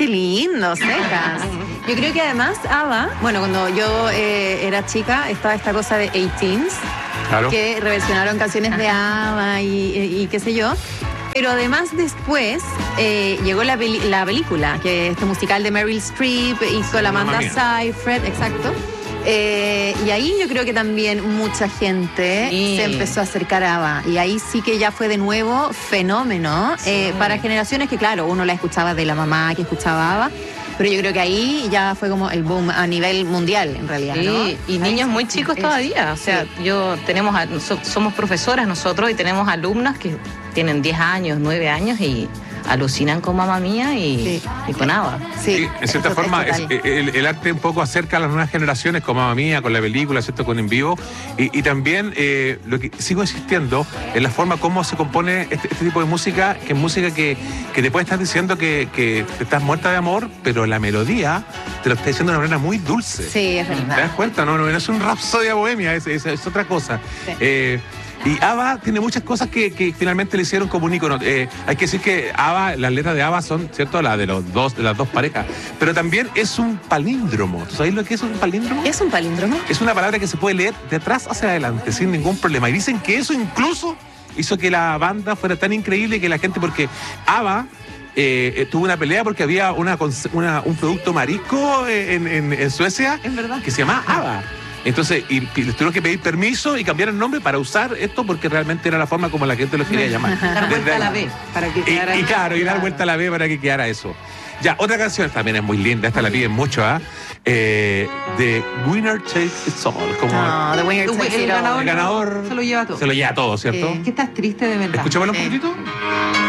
lindo, secas. Yo creo que además ABBA, bueno, cuando yo era chica, estaba esta cosa de 18s, Claro. que reversionaron canciones de ABBA y qué sé yo. Pero además después llegó la película, que es este musical de Meryl Streep, hizo la Amanda Seyfried, exacto. Y ahí yo creo que también mucha gente se empezó a acercar a ABBA. Y ahí sí que ya fue de nuevo fenómeno para generaciones que, claro, uno la escuchaba de la mamá que escuchaba ABBA. Pero yo creo que ahí ya fue como el boom a nivel mundial, en realidad, ¿no? Y niños muy chicos todavía. O sea, somos profesoras nosotros y tenemos alumnas que tienen 10 años, 9 años y alucinan con Mamma Mía y con ABBA. Sí, en cierta forma, el arte un poco acerca a las nuevas generaciones, con Mamma Mía, con la película, ¿cierto? Con en vivo. Y también lo que sigo insistiendo en la forma como se compone este tipo de música, que es música que te puede estar diciendo que estás muerta de amor, pero la melodía te lo está diciendo de una manera muy dulce. Sí, es verdad. ¿Te das cuenta? No es un Rapsodia Bohemia, es otra cosa. Sí. Y ABBA tiene muchas cosas que finalmente le hicieron como un ícono. Hay que decir que ABBA, las letras de ABBA son, ¿cierto?, de las dos parejas. Pero también es un palíndromo. ¿Tú sabes lo que es un palíndromo? ¿Es un palíndromo? Es una palabra que se puede leer de atrás hacia adelante, sin ningún problema. Y dicen que eso incluso hizo que la banda fuera tan increíble que la gente, porque ABBA tuvo una pelea porque había un producto marisco en Suecia que se llama ABBA. Entonces, y les tuvieron que pedir permiso y cambiar el nombre para usar esto porque realmente era la forma como la gente lo quería llamar. Dar vuelta a la B para que quedara. Y claro, y dar vuelta a la B para que quedara eso. Ya, otra canción también es muy linda, esta la piden mucho, The Winner Takes It All. No, The Winner Takes It All. El ganador se lo lleva todo. Se lo lleva todo, ¿cierto? Es que estás triste de verdad. Escuchémoslo un poquitito.